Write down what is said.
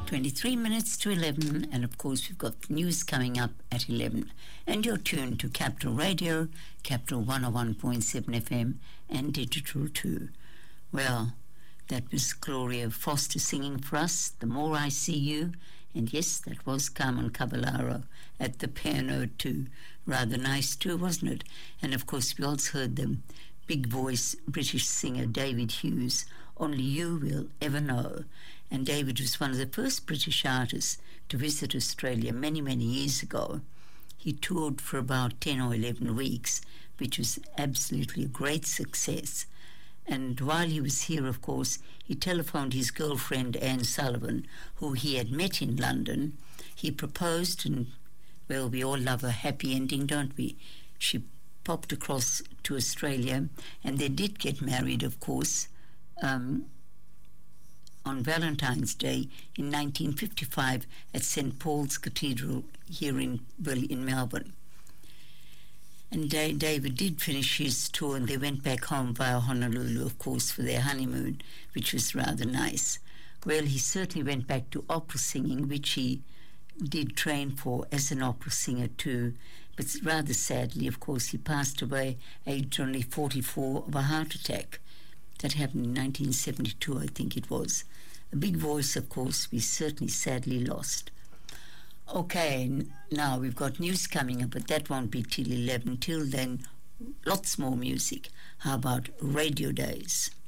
23 minutes to 11, and of course we've got the news coming up at 11. And you're tuned to Capital Radio, Capital 101.7 FM, and Digital too. Well, that was Gloria Foster singing for us, The More I See You. And yes, that was Carmen Caballero at the piano too. Rather nice too, wasn't it? And of course we also heard the big voice British singer David Hughes, Only You Will Ever Know. And David was one of the first British artists to visit Australia many, many years ago. He toured for about 10 or 11 weeks, which was absolutely a great success. And while he was here, of course, he telephoned his girlfriend Anne Sullivan, who he had met in London. He proposed, and, well, we all love a happy ending, don't we? She popped across to Australia, and they did get married, of course, on Valentine's Day in 1955 at St. Paul's Cathedral here in Melbourne. And David did finish his tour, and they went back home via Honolulu, of course, for their honeymoon, which was rather nice. Well, he certainly went back to opera singing, which he did train for as an opera singer too. But rather sadly, of course, he passed away aged only 44 of a heart attack. That happened in 1972, I think it was. A big voice, of course, we certainly sadly lost. Okay, now we've got news coming up, but that won't be till 11. Till then, lots more music. How about Radio Days?